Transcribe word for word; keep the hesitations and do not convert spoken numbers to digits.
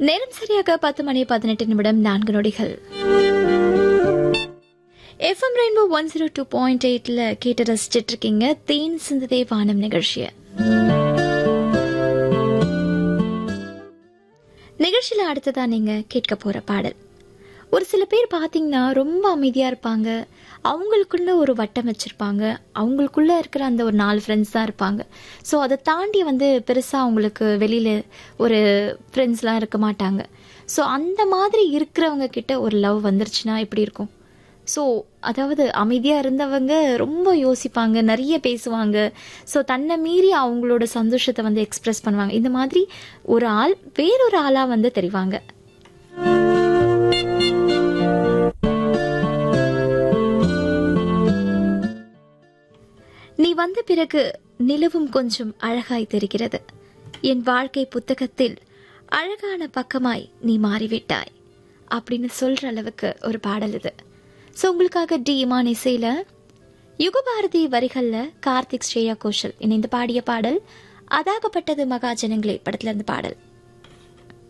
நேரம் சரியாக பத்து மணி பதினெட்டு நிமிடம் நான்கு நொடிகள். FM rainbow one zero two point எயிட்ல கேட்டு ரசிச்சிட்டு இருக்கீங்க தேன் சிந்ததே வானம் நிகழ்ச்சிய. நிகழ்ச்சியில அடுத்ததா நீங்க கேட்க போற பாடல். ஒரு சில பேர் பாத்தீங்கன்னா ரொம்ப அமைதியா இருப்பாங்க, அவங்களுக்குள்ள ஒரு வட்டம் வச்சிருப்பாங்க, அவங்களுக்குள்ள இருக்கிற அந்த ஒரு நாலு ஃப்ரெண்ட்ஸ் தான் இருப்பாங்க. ஸோ அதை தாண்டி வந்து பெருசா அவங்களுக்கு வெளியில ஒரு ஃப்ரெண்ட்ஸ்லாம் இருக்க மாட்டாங்க. ஸோ அந்த மாதிரி இருக்கிறவங்க கிட்ட ஒரு லவ் வந்துருச்சுன்னா எப்படி இருக்கும்? ஸோ அதாவது அமைதியா இருந்தவங்க ரொம்ப யோசிப்பாங்க, நிறைய பேசுவாங்க, ஸோ தன்னை மீறி அவங்களோட சந்தோஷத்தை வந்து எக்ஸ்பிரஸ் பண்ணுவாங்க. இந்த மாதிரி ஒரு ஆள் வேறொரு ஆளா வந்து தெரிவாங்க. நீ வந்த பிறகு நிலவும் கொஞ்சம் அழகாய் தெரிகிறது, என் வாழ்க்கை புத்தகத்தில் அழகான பக்கமாய் நீ மாறிவிட்டாய் அப்படின்னு சொல்ற அளவுக்கு ஒரு பாடல் இது. ஸோ உங்களுக்காக டி இமான் இசையில யுகபாரதி வரிகள்ல கார்த்திக் ஸ்ரேயா கோஷல் இணைந்து பாடிய பாடல் அதாகப்பட்டது மகாஜனங்களே படத்துல இருந்து பாடல்.